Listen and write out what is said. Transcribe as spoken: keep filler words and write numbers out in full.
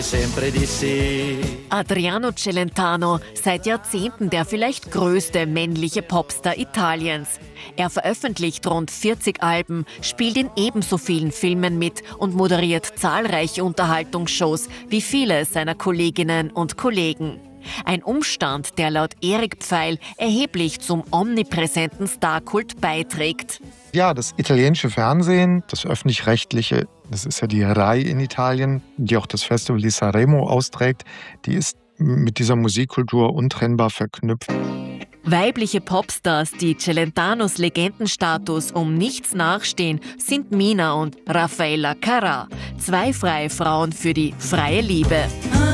Sempre di sì. Adriano Celentano, seit Jahrzehnten der vielleicht größte männliche Popstar Italiens. Er veröffentlicht rund vierzig Alben, spielt in ebenso vielen Filmen mit und moderiert zahlreiche Unterhaltungsshows wie viele seiner Kolleginnen und Kollegen. Ein Umstand, der laut Erik Pfeil erheblich zum omnipräsenten Starkult beiträgt. Ja, das italienische Fernsehen, das öffentlich-rechtliche, das ist ja die Rai in Italien, die auch das Festival di Sanremo austrägt, die ist mit dieser Musikkultur untrennbar verknüpft. Weibliche Popstars, die Celentanos Legendenstatus um nichts nachstehen, sind Mina und Raffaella Carrà, zwei freie Frauen für die freie Liebe.